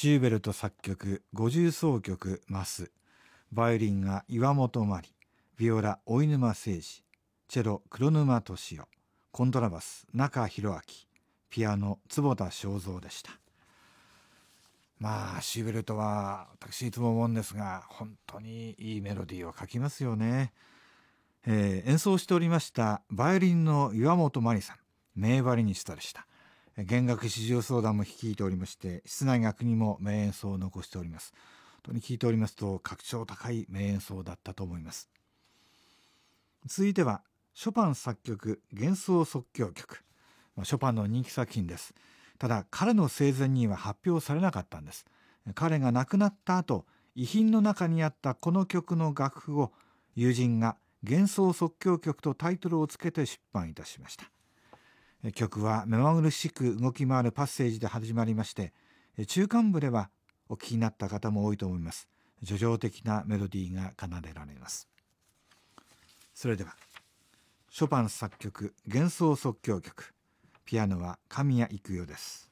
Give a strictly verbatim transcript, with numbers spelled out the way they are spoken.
シューベルト作曲五重奏曲マス、バイオリンが岩本真理、ビオラ大沼誠司、チェロ黒沼俊夫、コントラバス中弘明、ピアノ坪田正蔵でした。まあシューベルトは私いつも思うんですが、本当にいいメロディーを書きますよね。えー、演奏しておりましたバイオリンの岩本真理さん、名バリニストでした。弦楽四重奏団も率いておりまして、室内楽にも名演奏を残しております。本当に聴いておりますと格調高い名演奏だったと思います。続いてはショパン作曲幻想即興曲、ショパンの人気作品です。ただ彼の生前には発表されなかったんです。彼が亡くなった後、遺品の中にあったこの曲の楽譜を友人が幻想即興曲とタイトルをつけて出版いたしました。曲は目まぐるしく動き回るパッセージで始まりまして、中間部ではお聞きになった方も多いと思います。叙情的なメロディーが奏でられます。それではショパン作曲幻想即興曲、ピアノは神谷育代です。